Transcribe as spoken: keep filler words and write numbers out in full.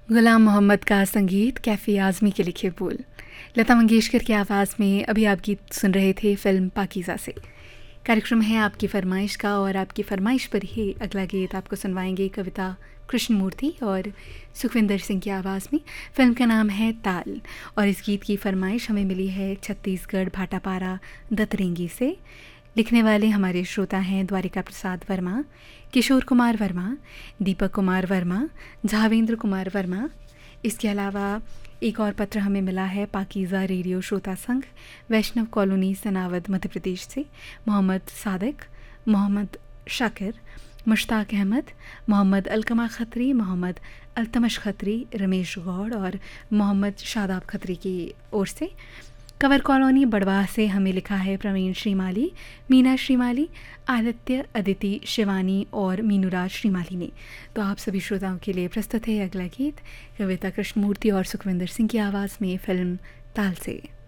गुलाम मोहम्मद का संगीत, कैफ़ी आज़मी के लिखे बोल, लता मंगेशकर की आवाज़ में अभी आप गीत सुन रहे थे फ़िल्म पाकीज़ा से। कार्यक्रम है आपकी फरमाइश का और आपकी फरमाइश पर ही अगला गीत आपको सुनवाएंगे कविता कृष्णमूर्ति और सुखविंदर सिंह की आवाज़ में। फ़िल्म का नाम है ताल और इस गीत की फरमाइश हमें मिली है छत्तीसगढ़ भाटापारा दतरेंगी से। लिखने वाले हमारे श्रोता हैं द्वारिका प्रसाद वर्मा, किशोर कुमार वर्मा, दीपक कुमार वर्मा, झावेंद्र कुमार वर्मा। इसके अलावा एक और पत्र हमें मिला है पाकीज़ा रेडियो श्रोता संघ, वैष्णव कॉलोनी सनावद मध्य प्रदेश से। मोहम्मद सादिक, मोहम्मद शाकिर, मुश्ताक अहमद, मोहम्मद अलकमा खत्री, मोहम्मद अल्तमश खत्री, रमेश गौड़ और मोहम्मद शादाब खत्री की ओर से। कंवर कॉलोनी बड़वाह से हमें लिखा है प्रवीण श्रीमाली, मीना श्रीमाली, आदित्य, अदिति, शिवानी और मीनूराज श्रीमाली ने। तो आप सभी श्रोताओं के लिए प्रस्तुत है अगला गीत कविता कृष्णमूर्ति और सुखविंदर सिंह की आवाज़ में फ़िल्म ताल से।